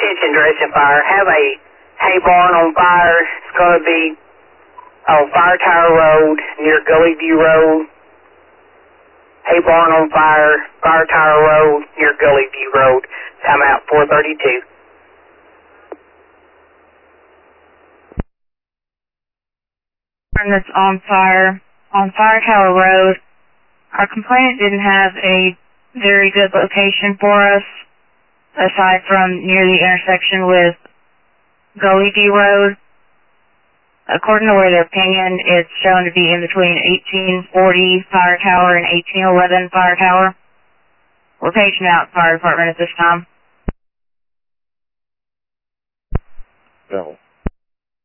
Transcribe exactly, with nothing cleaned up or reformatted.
attention, direction fire. Have a hay barn on fire. It's going to be on Fire Tower Road near Gully View Road. Hay barn on fire, Fire Tower Road near Gully View Road. Time out four thirty-two. That's on fire, on Fire Tower Road. Our complainant didn't have a very good location for us, aside from near the intersection with Gully View Road. According to their opinion, it's shown to be in between eighteen forty Fire Tower and eighteen eleven Fire Tower. We're paging out fire department at this time. No.